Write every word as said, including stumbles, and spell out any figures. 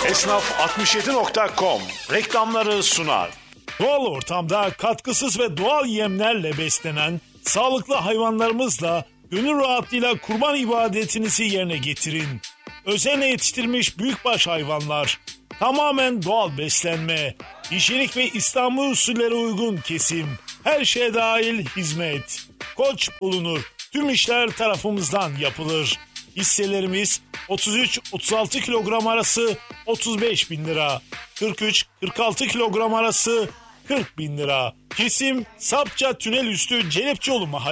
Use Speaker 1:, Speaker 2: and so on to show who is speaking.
Speaker 1: Esnaf altmış yedi nokta com reklamları sunar.
Speaker 2: Doğal ortamda katkısız ve doğal yemlerle beslenen sağlıklı hayvanlarımızla gönül rahatlığıyla kurban ibadetinizi yerine getirin. Özenle yetiştirilmiş büyükbaş hayvanlar, tamamen doğal beslenme, hijyenik ve İslami usullere uygun kesim, her şeye dahil hizmet. Koç bulunur, tüm işler tarafımızdan yapılır. Hisselerimiz otuz üç otuz altı kilogram arası otuz beş bin lira, kırk üç kırk altı kilogram arası kırk bin lira. Kesim Sapça Tünel Üstü Celepçioğlu Mahallesi.